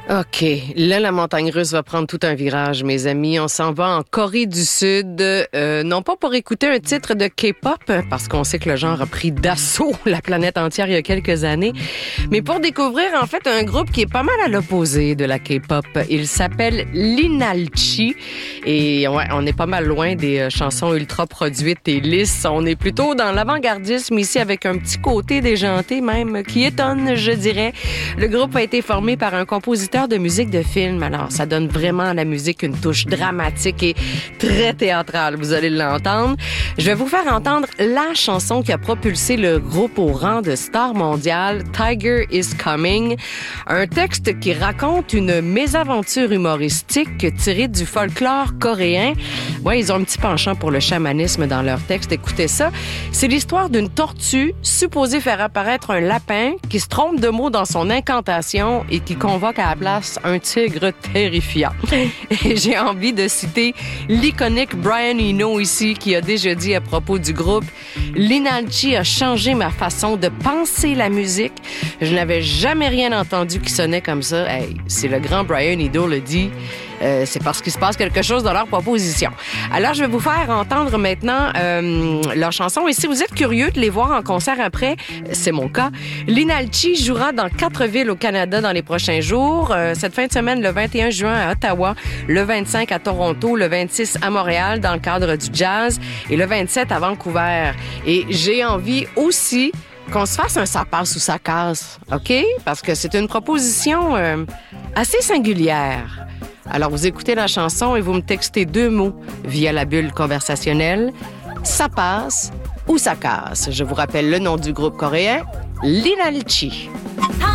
OK. Là, la montagne russe va prendre tout un virage, mes amis. On s'en va en Corée du Sud, non pas pour écouter un titre de K-pop, parce qu'on sait que le genre a pris d'assaut la planète entière il y a quelques années, mais pour découvrir, en fait, un groupe qui est pas mal à l'opposé de la K-pop. Il s'appelle Linalchi. Et ouais, on est pas mal loin des chansons ultra produites et lisses. On est plutôt dans l'avant-gardisme ici, avec un petit côté déjanté même, qui étonne, je dirais. Le groupe a été formé par un compositeur de musique de film. Alors, ça donne vraiment à la musique une touche dramatique et très théâtrale. Vous allez l'entendre. Je vais vous faire entendre la chanson qui a propulsé le groupe au rang de star mondiale, Tiger is Coming. Un texte qui raconte une mésaventure humoristique tirée du folklore coréen. Ouais, ils ont un petit penchant pour le chamanisme dans leur texte. Écoutez ça. C'est l'histoire d'une tortue supposée faire apparaître un lapin qui se trompe de mots dans son incantation et qui convoque à la place un tigre terrifiant. Et j'ai envie de citer l'iconique Brian Eno ici, qui a déjà dit à propos du groupe: Linalchi a changé ma façon de penser la musique. Je n'avais jamais rien entendu qui sonnait comme ça. Hey, c'est le grand Brian Eno le dit. C'est parce qu'il se passe quelque chose dans leur proposition. Alors, je vais vous faire entendre maintenant leur chanson. Et si vous êtes curieux de les voir en concert après, c'est mon cas. Linalchi jouera dans 4 villes au Canada dans les prochains jours. Cette fin de semaine, le 21 juin à Ottawa, le 25 à Toronto, le 26 à Montréal dans le cadre du jazz et le 27 à Vancouver. Et j'ai envie aussi qu'on se fasse un ça passe ou ça casse, OK? Parce que c'est une proposition assez singulière. Alors, vous écoutez la chanson et vous me textez 2 mots via la bulle conversationnelle. Ça passe ou ça casse. Je vous rappelle le nom du groupe coréen, Linalchi.